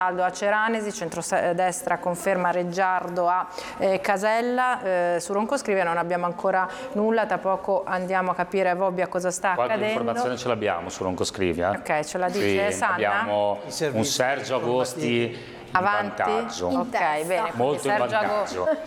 Aldo a Ceranesi, centrodestra conferma Reggiardo a Casella. Su Roncoscrivia non abbiamo ancora nulla, tra poco andiamo a capire a Bobbia cosa sta accadendo. Qualche informazione ce l'abbiamo su Roncoscrivia. Ok, ce la dice sì, Sanna? Abbiamo un Sergio Agosti in vantaggio. Ok, bene. Molto in Sergio vantaggio.